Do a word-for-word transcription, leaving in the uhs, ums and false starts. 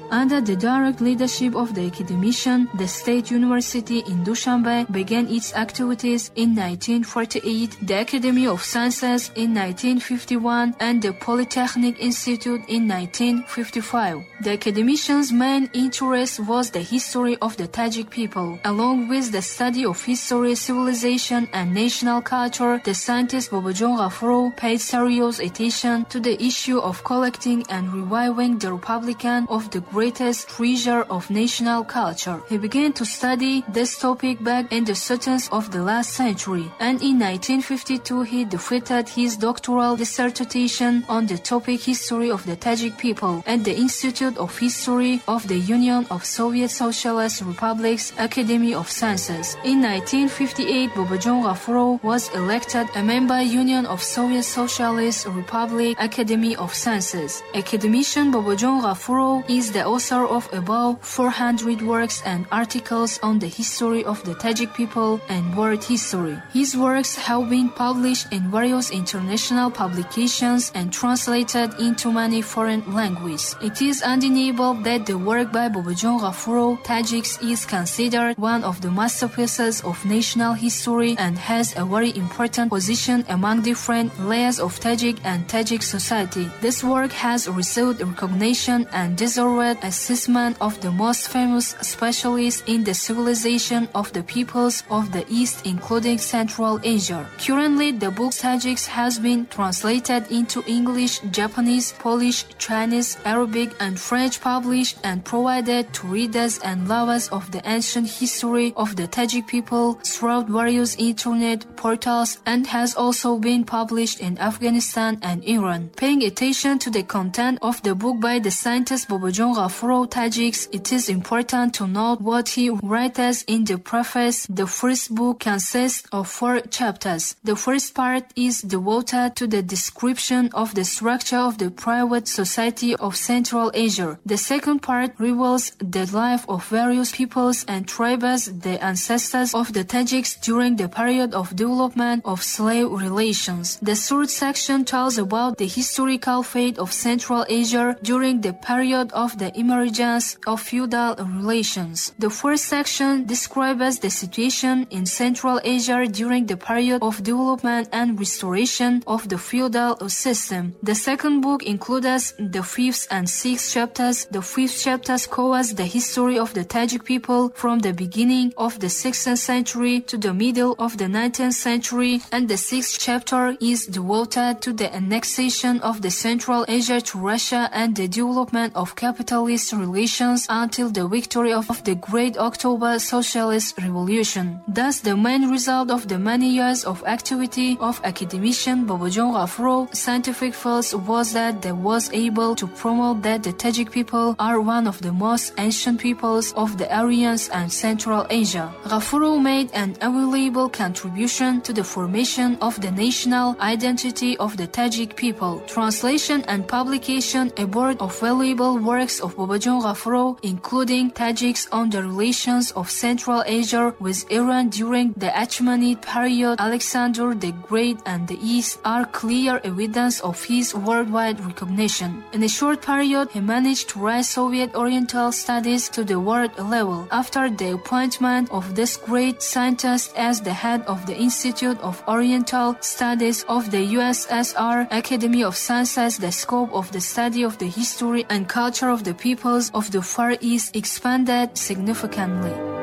Under the direct leadership of the academician, the State University in Dushanbe began its activities in nineteen forty-eight, the Academy of Sciences in nineteen fifty-one, and the Polytechnic Institute in nineteen fifty-five. The academician's main interest was the history of the Tajik people. Along with the study of history, civilization, and national culture, the scientist Babajon Ghafurov paid serious attention to the issue of collecting and reviving the Republican of the greatest treasure of national culture. He began to study this topic back in the thirties of the last century, and in nineteen fifty-two he defended his doctoral dissertation on the topic History of the Tajik People at the Institute of History of the Union of Soviet Socialist Republics Academy of Sciences. In nineteen fifty-eight, Babajon Ghafurov was elected a member Union of Soviet Socialist Republic Academy of Sciences. Academician Babajon Ghafurov is the author of about four hundred works and articles on the history of the Tajik people and world history. His works have been published in various international publications and translated into many foreign languages. It is undeniable that the work by Babajon Ghafurov, Tajiks, is considered one of the masterpieces of national history and has a very important position among different layers of Tajik and Tajik society. This work has received recognition and deserved assessment of the most famous specialists in the civilization of the peoples of the East, including Central Asia. Currently, the book Tajiks has been translated into English, Japanese, Polish, Chinese, Arabic, and French, published and provided to readers and lovers of the ancient history of the Tajik people throughout various internet portals, and has also been published in Afghanistan and Iran. Paying attention to the content of the book by the scientist Babajon Ghafurov, Tajiks, it is important to note what he writes in the preface. The first book consists of four chapters. The first part is devoted to the description of the structure of the private society of Central Asia. The second part reveals the life of various peoples and tribes, the ancestors of the Tajiks during the period of development of slave relations. The third section tells about the historical fate of Central Asia during the period of the emergence of feudal relations. The first section describes the situation in Central Asia during the period of development and restoration of the feudal system. The second book includes the fifth and sixth chapters. The fifth chapter covers the history of the Tajik people from the beginning of the sixteenth century to the middle of the nineteenth century, and the sixth chapter is devoted to the annexation of the Central Asia to Russia and the development of capitalist relations until the victory of the Great October Socialist Revolution. Thus, the main result of the many years of activity of academician Babajon Ghafurov scientific fields was that they was able to promote that the Tajik people are one of the most ancient peoples of the Aryans and Central Asia. Ghafurov made an invaluable contribution to the formation of the national identity of the Tajik people. Translation and publication abroad of valuable works of Babajon Ghafurov, including Tajiks on the relations of Central Asia with Iran during the Achaemenid period, Alexander the Great and the East, are clear evidence of his worldwide recognition. In a short period, he managed to raise Soviet Oriental studies to the world level. After the appointment of this great scientist as the head of the Institute of Oriental Studies of the U S S R Academy of Sciences, the scope of the study of the history and culture of the peoples of the Far East expanded significantly.